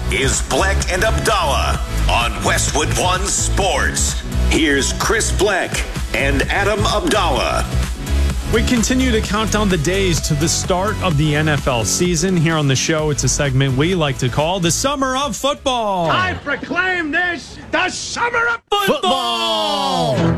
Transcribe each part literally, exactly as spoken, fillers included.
is Bleck and Abdallah on Westwood One Sports. Here's Chris Bleck and Adam Abdallah. We continue to count down the days to the start of the N F L season. Here on the show, it's a segment we like to call the Summer of Football. I proclaim this the Summer of Football! Football!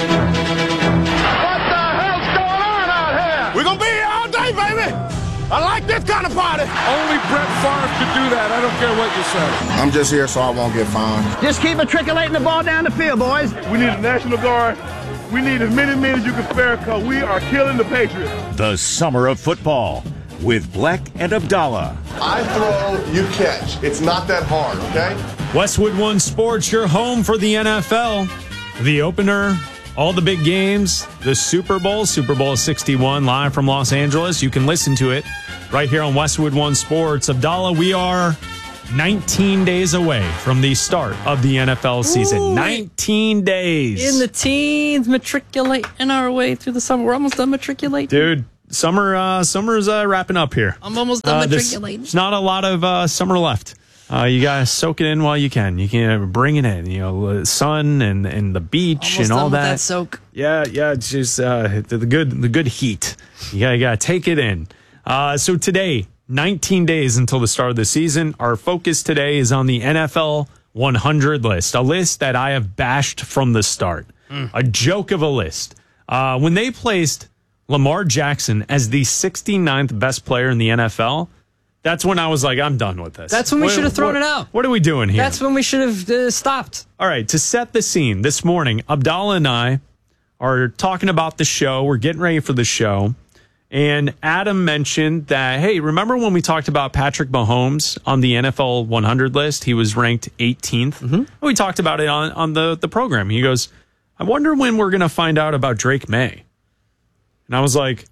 What the hell's going on out here? We're going to be here all day, baby! I like this kind of party. Only Brett Favre could do that. I don't care what you say. I'm just here so I won't get fined. Just keep matriculating the ball down the field, boys. We need a National Guard. We need as many men as you can spare because we are killing the Patriots. The Summer of Football with Bleck and Abdallah. I throw, you catch. It's not that hard, okay? Westwood One Sports, your home for the N F L. The opener, all the big games, the Super Bowl, Super Bowl sixty-one, live from Los Angeles. You can listen to it right here on Westwood One Sports. Abdallah, we are nineteen days away from the start of the N F L season. Ooh, nineteen days. In the teens, matriculating our way through the summer. We're almost done matriculating. Dude, summer uh, summer's uh, wrapping up here. I'm almost done uh, there's, matriculating. there's not a lot of uh, summer left. Uh, you gotta soak it in while you can. You can bring it in. You know, the sun and, and the beach almost and all done with that. that soak. Yeah, yeah. It's just uh, the, the good, the good heat. You gotta, you gotta take it in. Uh, so today, nineteen days until the start of the season. Our focus today is on the N F L one hundred list, a list that I have bashed from the start. Mm. A joke of a list. Uh, when they placed Lamar Jackson as the sixty-ninth best player in the N F L, that's when I was like, I'm done with this. That's when we What- should have thrown what- it out. What are we doing here? That's when we should have uh, stopped. All right, to set the scene, this morning, Abdallah and I are talking about the show. We're getting ready for the show. And Adam mentioned that, hey, remember when we talked about Patrick Mahomes on the N F L one hundred list? He was ranked eighteenth. Mm-hmm. We talked about it on, on the, the program. He goes, I wonder when we're going to find out about Drake May. And I was like,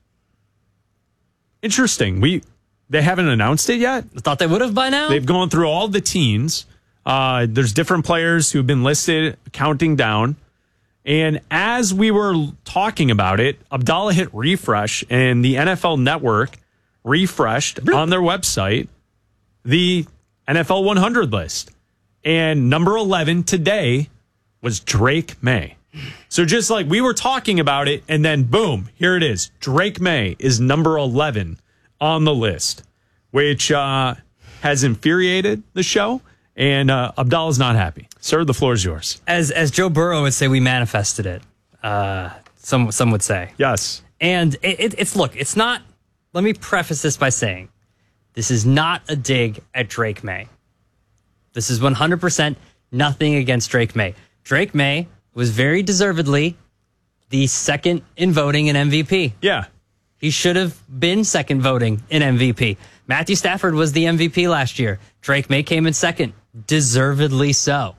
interesting. We They haven't announced it yet. I thought they would have by now. They've gone through all the teams. Uh, there's different players who've been listed, counting down. And as we were talking about it, Abdallah hit refresh, and the N F L Network refreshed on their website the N F L one hundred list. And number eleven today was Drake May. So just like we were talking about it, and then boom, here it is. Drake May is number eleven on the list, which uh, has infuriated the show. And uh, Abdallah's not happy. Sir, the floor is yours. As as Joe Burrow would say, we manifested it. Uh, some some would say. Yes. And it, it, it's, look, it's not, let me preface this by saying, this is not a dig at Drake May. This is one hundred percent nothing against Drake May. Drake May was very deservedly the second in voting in M V P. Yeah. He should have been second voting in M V P. Matthew Stafford was the M V P last year. Drake May came in second. Deservedly so.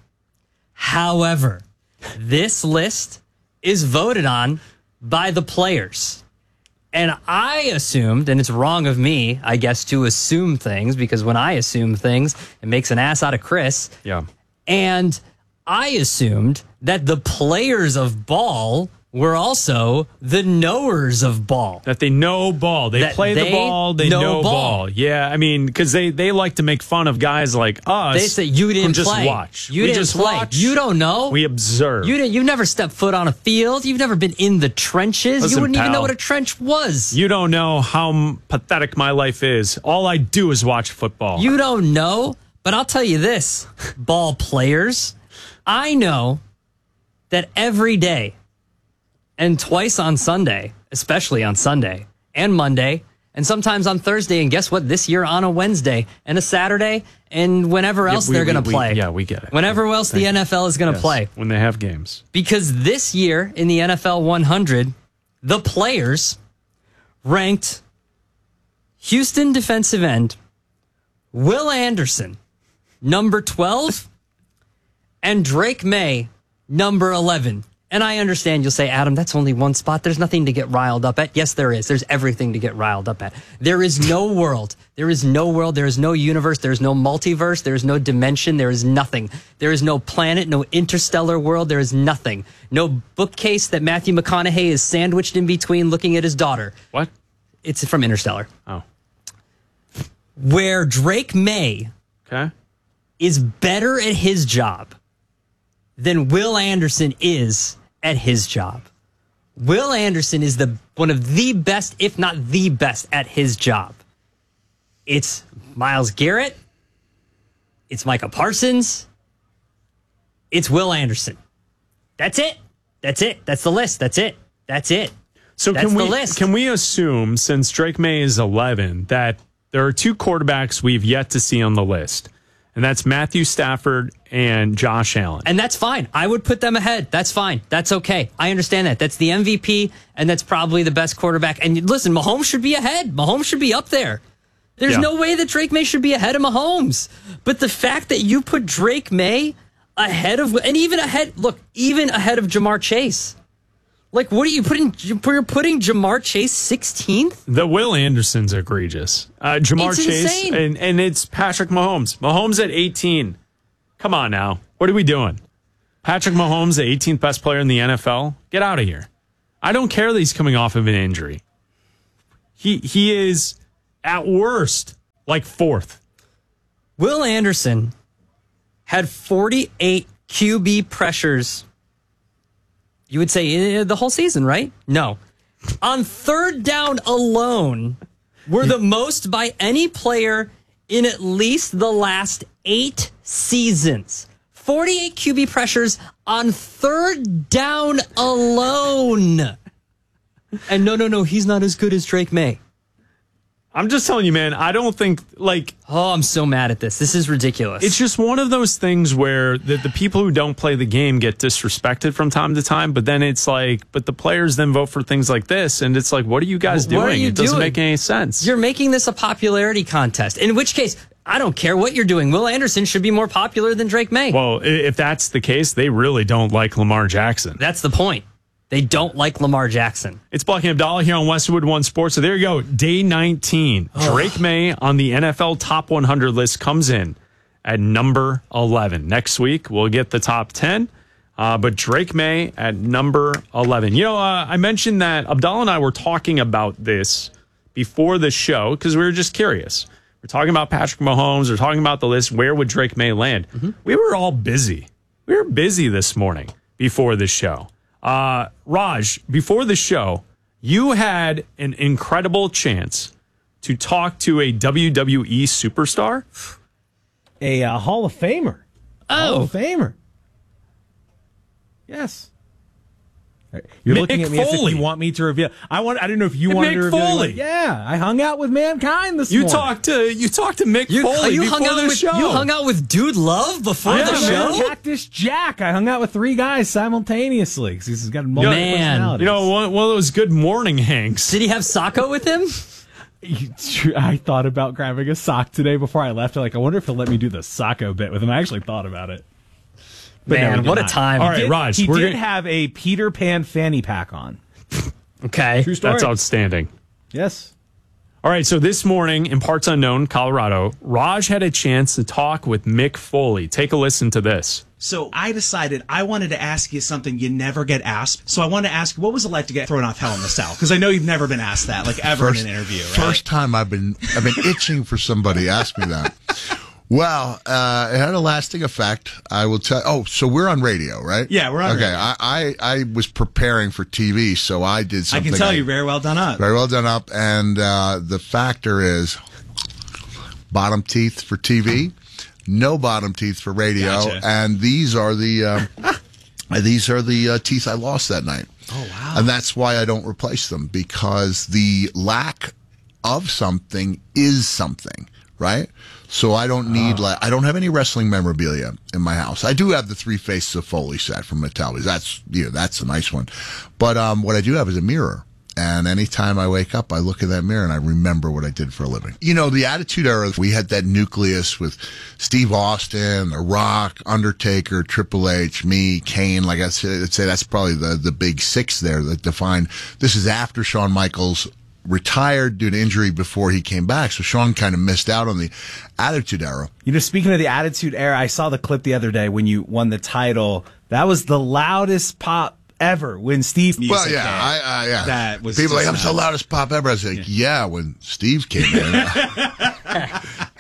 However, this list is voted on by the players. And I assumed, and it's wrong of me, I guess, to assume things, because when I assume things, it makes an ass out of Chris. Yeah. And I assumed that the players of ball were also the knowers of ball. That they know ball. They That play they the ball. They know know, ball. ball. Yeah, I mean, because they, they like to make fun of guys like us. They say you didn't who just play. watch. You we didn't just play. watch. You don't know. We observe. You didn't. You've never stepped foot on a field. You've never been in the trenches. Listen, you wouldn't even pal. know what a trench was. You don't know how m- pathetic my life is. All I do is watch football. You don't know. But I'll tell you this, ball players, I know that every day and twice on Sunday, especially on Sunday and Monday, and sometimes on Thursday, and guess what? This year on a Wednesday and a Saturday, and whenever else we- they're we- going to we- play. yeah, we get it. Whenever else the N F L is going to Yes, play. when they have games. Because this year in the N F L one hundred, the players ranked Houston defensive end Will Anderson, number twelve, and Drake May, number eleven. And I understand you'll say, Adam, that's only one spot. There's nothing to get riled up at. Yes, there is. There's everything to get riled up at. There is no world. There is no world. There is no universe. There is no multiverse. There is no dimension. There is nothing. There is no planet, no interstellar world. There is nothing. No bookcase that Matthew McConaughey is sandwiched in between looking at his daughter. What? It's from Interstellar. Oh. Where Drake May Okay. is better at his job than Will Anderson is at his job. Will Anderson is the one of the best, if not the best, at his job. It's Myles Garrett. It's Micah Parsons. It's Will Anderson. That's it. That's it. That's the list. That's it. That's it. So That's can we the list. can we assume, since Drake May is eleven, that there are two quarterbacks we've yet to see on the list, and that's Matthew Stafford and Josh Allen. And that's fine. I would put them ahead. That's fine. That's okay. I understand that. That's the M V P, and that's probably the best quarterback. And listen, Mahomes should be ahead. Mahomes should be up there. There's Yeah. no way that Drake May should be ahead of Mahomes. But the fact that you put Drake May ahead of, and even ahead, look, even ahead of Jamar Chase. Like, what are you putting? You're putting Jamar Chase sixteenth? The Will Anderson's egregious. Uh, Jamar It's Chase, insane. and, and it's Patrick Mahomes. Mahomes at eighteen. Come on now. What are we doing? Patrick Mahomes, the eighteenth best player in the N F L? Get out of here. I don't care that he's coming off of an injury. He He is, at worst, like fourth. Will Anderson had forty-eight Q B pressures. You would say uh, the whole season, right? No. On third down alone, were the most by any player in at least the last eight seasons. forty-eight Q B pressures on third down alone. And no, no, no, he's not as good as Drake May. I'm just telling you, man, I don't think, like, Oh, I'm so mad at this. This is ridiculous. it's just one of those things where the, the people who don't play the game get disrespected from time to time, but then it's like, but the players then vote for things like this, and it's like, what are you guys What are doing? you It doesn't doing? make any sense. You're making this a popularity contest, in which case, I don't care what you're doing. Will Anderson should be more popular than Drake May. Well, i- if that's the case, they really don't like Lamar Jackson. That's the point. They don't like Lamar Jackson. It's Black and Abdallah here on Westwood One Sports. So there you go. Day nineteen. Drake May on the N F L top one hundred list comes in at number eleven. Next week, we'll get the top ten. Uh, but Drake May at number eleven. You know, uh, I mentioned that Abdallah and I were talking about this before the show because we were just curious. We're talking about Patrick Mahomes. We're talking about the list. Where would Drake May land? Mm-hmm. We were all busy. We were busy this morning before the show. Uh, Raj, before the show, you had an incredible chance to talk to a W W E superstar. A uh, Hall of Famer. Hall Oh, of Famer. Yes. You're Mick looking at me as Foley. if you want me to reveal. I want. I don't know if you wanted Mick to reveal. Foley. Yeah, I hung out with Mankind this You morning. talked to you talked to Mick you, Foley you before hung out the with show. you hung out with Dude Love before Yeah, the man. show. Cactus Jack. I hung out with three guys simultaneously because he's got multiple Man. personalities. You know, one, one of those good morning Hanks. Did he have Sacco with him? I thought about grabbing a sock today before I left. Like, I wonder if he'll let me do the Sacco bit with him. I actually thought about it. But no, Man, he did what a not. time. All right, He did- Raj, He we're did gonna- have a Peter Pan fanny pack on. Okay. True story. That's outstanding. Yes. All right, so this morning in Parts Unknown, Colorado, Raj had a chance to talk with Mick Foley. Take a listen to this. So I decided I wanted to ask you something you never get asked. So I wanted to ask you, what was it like to get thrown off Hell in the Cell? Because I know you've never been asked that, like ever First- in an interview, right? First time I've been I've been itching for somebody to ask me that. Well, uh, it had a lasting effect. I will tell. Oh, so we're on radio, right? Yeah, we're on okay, radio. I, I I was preparing for T V, so I did I something. can tell you very well done up. very well done up, and uh, the factor is bottom teeth for T V, no bottom teeth for radio, Gotcha. and these are the um, these are the uh, teeth I lost that night. Oh, wow. And that's why I don't replace them, because the lack of something is something, right? So I don't need, like, I don't have any wrestling memorabilia in my house. I do have the Three Faces of Foley set from Mattel. That's, you know, that's a nice one. But um, what I do have is a mirror. And anytime I wake up, I look in that mirror and I remember what I did for a living. You know, the Attitude Era, we had that nucleus with Steve Austin, The Rock, Undertaker, Triple H, me, Kane. Like I'd say, I'd say that's probably the, the big six there that define. This is after Shawn Michaels retired due to injury before he came back. So Shawn kind of missed out on the Attitude Era. You know, speaking of the Attitude Era, I saw the clip the other day when you won the title. That was the loudest pop ever when Steve. Well, Music yeah, came. I, I, yeah. That was people are like, just I'm the nuts. loudest pop ever. I was like, yeah, when Steve came in.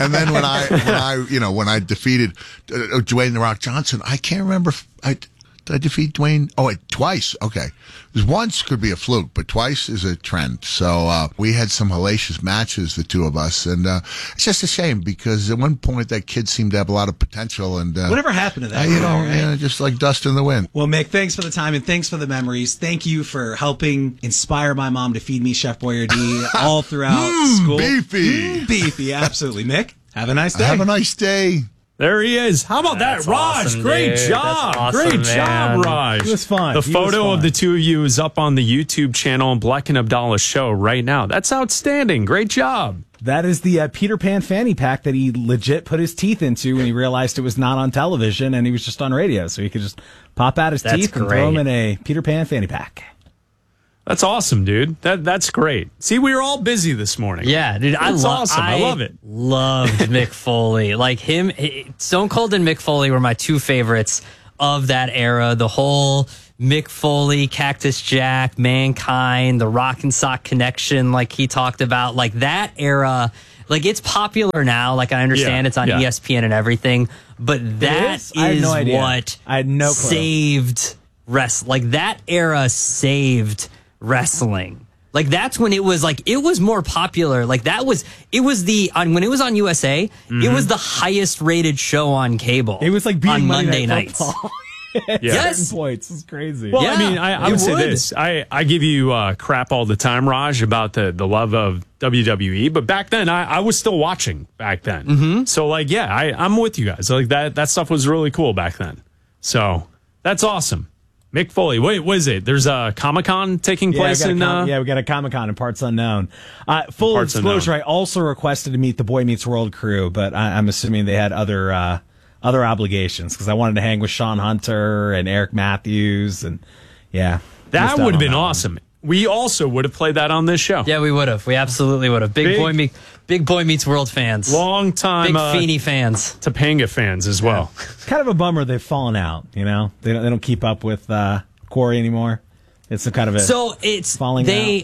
And then when I, when I, you know, when I defeated uh, Dwayne The Rock Johnson, I can't remember. If I did I defeat Dwayne? Oh, wait, twice. Okay, because once could be a fluke, but twice is a trend. So uh, we had some hellacious matches, the two of us, and uh, it's just a shame because at one point that kid seemed to have a lot of potential. And uh, whatever happened to that? Uh, you know, right? yeah, just like dust in the wind. Well, Mick, thanks for the time and thanks for the memories. Thank you for helping inspire my mom to feed me Chef Boyardee all throughout mm, school. Beefy, mm, beefy, absolutely. Mick, have a nice day. Have a nice day. There he is. How about That's that, Raj? awesome, Great dude. job. That's awesome, Great man. job, Raj. It was fun. The It was photo fun. of the two of you is up on the YouTube channel, Black and Abdallah Show, right now. That's outstanding. Great job. That is the uh, Peter Pan fanny pack that he legit put his teeth into when he realized it was not on television and he was just on radio. So he could just pop out his That's teeth and great. throw them in a Peter Pan fanny pack. That's awesome, dude. That That's great. See, we were all busy this morning. Yeah, dude, I That's love. awesome. I love it. Loved Mick Foley. Like him, Stone Cold and Mick Foley were my two favorites of that era. The whole Mick Foley, Cactus Jack, Mankind, the Rock and Sock connection, like he talked about, like that era. Like it's popular now. Like I understand Yeah, it's on yeah. E S P N and everything, but that is? I had is no idea. what I had no clue. saved rest. Like that era saved wrestling. Like that's when it was like it was more popular. Like that was it was the on when it was on U S A, Mm-hmm. it was the highest rated show on cable. It was like beating on Monday Monday Night nights. Football. At Yes. certain points. It's crazy. Well, Yeah, I mean, I, I it would say would. this. I, I give you uh, crap all the time, Raj, about the, the love of W W E. But back then, I, I was still watching back then. Mm-hmm. So, like, yeah, I, I'm with you guys. Like, that, that stuff was really cool back then. So, that's awesome. Mick Foley. Wait, what is it? There's a Comic-Con taking Yeah, we place got a in... com- Uh, yeah, we got a Comic Con in Parts Unknown. Uh, full Parts disclosure, Unknown. I also requested to meet the Boy Meets World crew, but I, I'm assuming they had other uh, other obligations because I wanted to hang with Sean Hunter and Eric Matthews, and yeah, that missed out would have on been that one. awesome. We also would have played that on this show. Yeah, we would have. We absolutely would have. Big, Big- boy meet Big Boy Meets World fans. Long time Big uh, Feeney fans. Topanga fans as well. Kind of a bummer they've fallen out. You know, they don't they don't keep up with uh, Corey anymore. It's some kind of a So it's falling they out.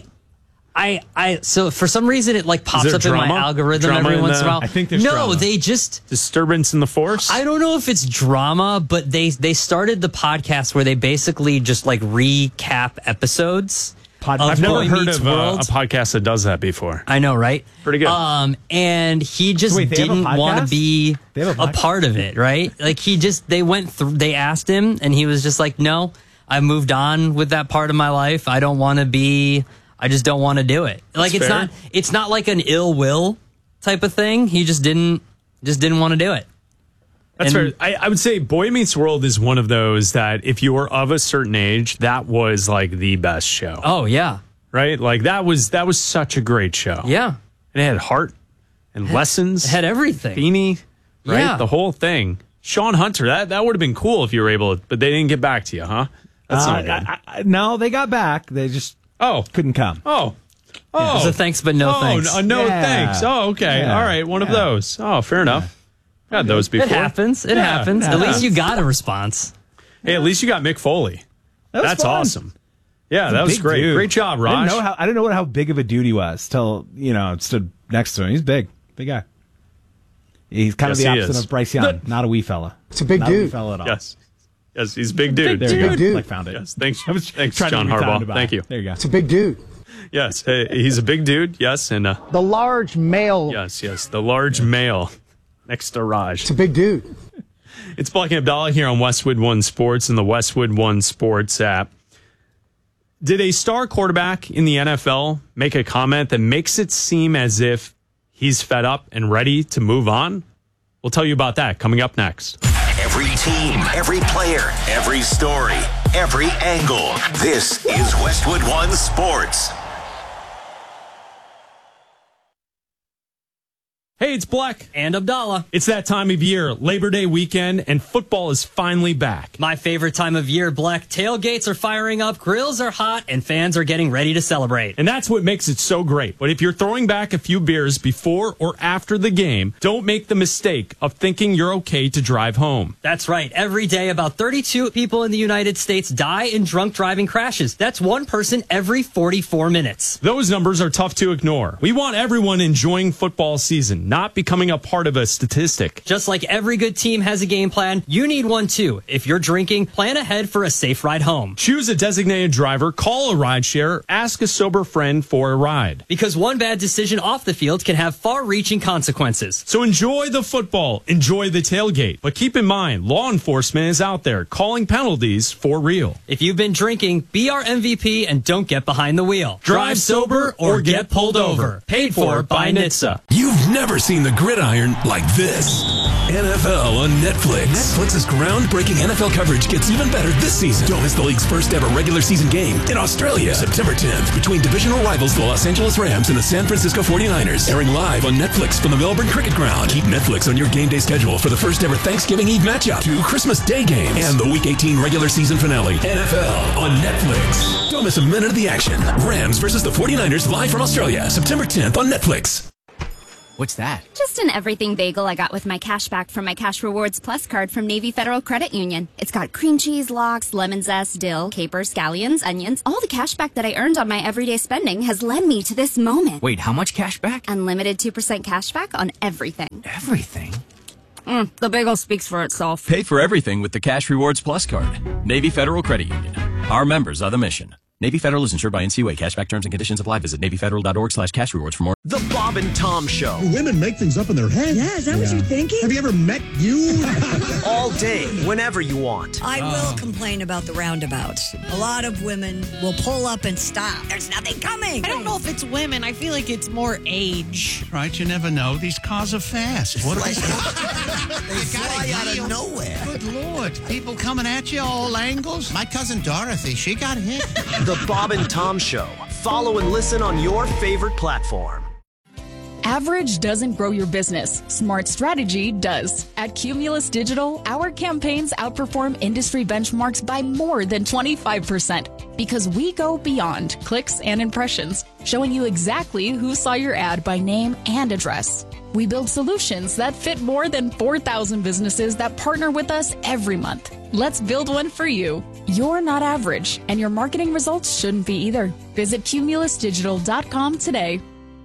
I I so for some reason it like pops there up in my drama? algorithm Drama every in once in the- a while. I think there's No, drama. they just Disturbance in the Force? I don't know if it's drama, but they they started the podcast where they basically just like recap episodes Pod- of I've never Boy heard Meets of uh, World. a podcast that does that before. I know, right? Pretty good. Um, and he just Wait, they have a didn't want to podcast? be They have a a podcast? part of it, right? Like he just they went through. They asked him, and he was just like, "No, I moved on with that part of my life. I don't want to be. I just don't want to do it. Like That's it's fair. not. It's not like an ill will type of thing. He just didn't. Just didn't want to do it. That's And- fair. I, I would say Boy Meets World is one of those that if you were of a certain age, that was like the best show, Oh yeah, right? Like that was that was such a great show. yeah. And it had heart and lessons. It had everything. Beanie, right? Yeah. The whole thing. Sean Hunter, that, that would have been cool if you were able to, but they didn't get back to you, huh? That's Uh, not good. I, I, no, they got back. They just oh, couldn't come. oh, It oh. was a thanks, but no oh, thanks. no, no Yeah. thanks. Oh, okay. Yeah. All right. One of Yeah. those. Oh, fair enough. Had those before. It happens. It Yeah, happens. it At least happens. you got a response. Hey, at least you got Mick Foley. That was That's fun. awesome. Yeah, that was Big great. dude. Great job, I Raj. didn't know how I didn't know what, how big of a dude he was till you know stood next to him. He's big, big guy. He's kind Yes, of the he opposite is. of Bryce Young, not a wee fella. It's a big Not a wee dude. fella at all. Yes. Yes, he's a big dude. There you go. dude. I found it. Yes, thanks. I was Thanks, trying to John give you time Harbaugh. to buy. Thank you. There you go. It's a big dude. Yes, uh, he's a big dude. Yes, and uh, The large male. yes, yes, the large male next to Raj. It's a big dude. It's Black and Abdallah here on Westwood One Sports and the Westwood One Sports app. Did a star quarterback in the N F L make a comment that makes it seem as if he's fed up and ready to move on? We'll tell you about that coming up next. Every team, every player, every story, every angle. This is Westwood One Sports. Hey, it's Black. And Abdallah. It's that time of year, Labor Day weekend, and football is finally back. My favorite time of year, Black. Tailgates are firing up, grills are hot, and fans are getting ready to celebrate. And that's what makes it so great. But if you're throwing back a few beers before or after the game, don't make the mistake of thinking you're okay to drive home. That's right. Every day, about thirty-two people in the United States die in drunk driving crashes. That's one person every forty-four minutes. Those numbers are tough to ignore. We want everyone enjoying football season, not not becoming a part of a statistic. Just like every good team has a game plan, you need one too. If you're drinking, plan ahead for a safe ride home. Choose a designated driver, call a rideshare, ask a sober friend for a ride. Because one bad decision off the field can have far-reaching consequences. So enjoy the football, enjoy the tailgate. But keep in mind, law enforcement is out there calling penalties for real. If you've been drinking, be our M V P and don't get behind the wheel. Drive sober or get pulled over. Paid for by N H T S A. You've never seen the gridiron like this. N F L on Netflix. Netflix's groundbreaking N F L coverage gets even better this season. Don't miss the league's first ever regular season game in Australia, September tenth, between divisional rivals the Los Angeles Rams and the San Francisco forty-niners. Airing live on Netflix from the Melbourne Cricket Ground. Keep Netflix on your game day schedule for the first ever Thanksgiving Eve matchup, two Christmas Day games, and the Week eighteen regular season finale. N F L on Netflix. Don't miss a minute of the action. Rams versus the forty-niners live from Australia, September tenth on Netflix. What's that? Just an everything bagel I got with my cash back from my Cash Rewards Plus card from Navy Federal Credit Union. It's got cream cheese, lox, lemon zest, dill, capers, scallions, onions. All the cash back that I earned on my everyday spending has led me to this moment. Wait, how much cash back? Unlimited two percent cash back on everything. Everything? Mm, the bagel speaks for itself. Pay for everything with the Cash Rewards Plus card. Navy Federal Credit Union. Our members are the mission. Navy Federal is insured by N C U A. Cashback terms and conditions apply. Visit NavyFederal.org slash cash rewards for more. The Bob and Tom Show. Women make things up in their head. Yeah, is that yeah. what you're thinking? Have you ever met you? All day, whenever you want. I will oh. complain about the roundabouts. A lot of women will pull up and stop. There's nothing coming. I don't know if it's women. I feel like it's more age. Right, you never know. These cars are fast. What they fly out of nowhere. Good Lord. People coming at you all angles. My cousin Dorothy, she got hit. The Bob and Tom Show. Follow and listen on your favorite platform. Average doesn't grow your business. Smart strategy does. At Cumulus Digital, our campaigns outperform industry benchmarks by more than twenty-five percent because we go beyond clicks and impressions, showing you exactly who saw your ad by name and address. We build solutions that fit more than four thousand businesses that partner with us every month. Let's build one for you. You're not average, and your marketing results shouldn't be either. Visit cumulus digital dot com today.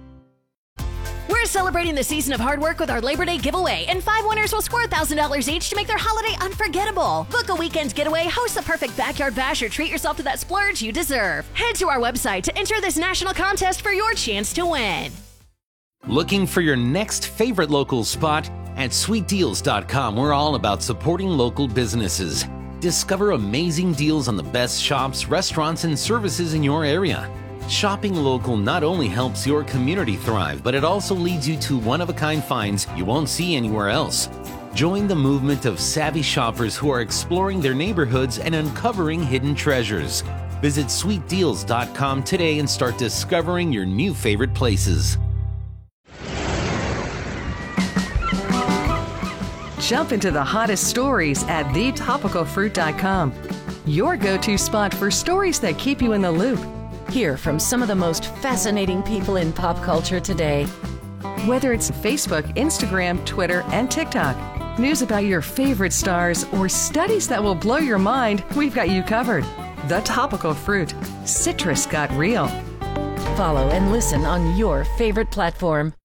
We're celebrating the season of hard work with our Labor Day giveaway, and five winners will score one thousand dollars each to make their holiday unforgettable. Book a weekend getaway, host the perfect backyard bash, or treat yourself to that splurge you deserve. Head to our website to enter this national contest for your chance to win. Looking for your next favorite local spot? At sweet deals dot com, we're all about supporting local businesses. Discover amazing deals on the best shops, restaurants, and services in your area. Shopping local not only helps your community thrive, but it also leads you to one-of-a-kind finds you won't see anywhere else. Join the movement of savvy shoppers who are exploring their neighborhoods and uncovering hidden treasures. Visit sweet deals dot com today and start discovering your new favorite places. Jump into the hottest stories at the topical fruit dot com. Your go-to spot for stories that keep you in the loop. Hear from some of the most fascinating people in pop culture today. Whether it's Facebook, Instagram, Twitter, and TikTok, news about your favorite stars, or studies that will blow your mind, we've got you covered. The Topical Fruit. Citrus got real. Follow and listen on your favorite platform.